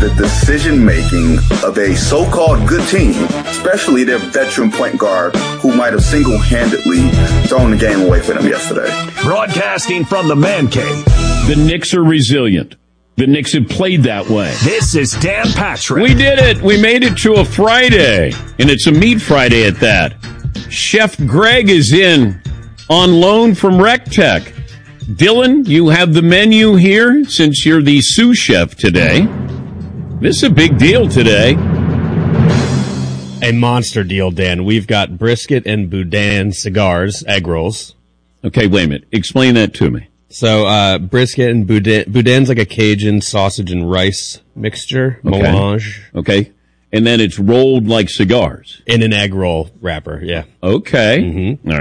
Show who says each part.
Speaker 1: the decision-making of a so-called good team, especially their veteran point guard who might have single-handedly thrown the game away for them yesterday.
Speaker 2: Broadcasting from the Man Cave.
Speaker 3: The Knicks are resilient. The Knicks have played that way.
Speaker 2: This is Dan Patrick.
Speaker 3: We did it. We made it to a Friday, and it's a meat Friday at that. Chef Greg is in on loan from RecTech. Dylan, you have the menu here since you're the sous chef today. This is a big deal today.
Speaker 4: A monster deal, Dan. We've got brisket and boudin cigars, egg rolls.
Speaker 3: Okay, wait a minute. Explain that to me.
Speaker 4: So, brisket and boudin's like a Cajun sausage and rice mixture, melange.
Speaker 3: Okay. And then it's rolled like cigars.
Speaker 4: In an egg roll wrapper, yeah.
Speaker 3: Okay. Mm-hmm. All